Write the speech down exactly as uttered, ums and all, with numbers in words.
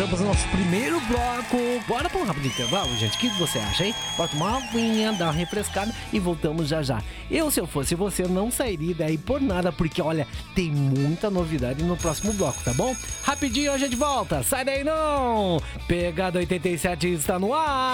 voltamos ao nosso primeiro bloco. Bora para um rápido intervalo, gente. O que você acha, hein? Bora tomar uma aguinha, dar uma refrescada e voltamos já já. Eu, se eu fosse você, não sairia daí por nada, porque, olha, tem muita novidade no próximo bloco, tá bom? Rapidinho a gente volta. Sai daí não! Pegada oitenta e sete está no ar.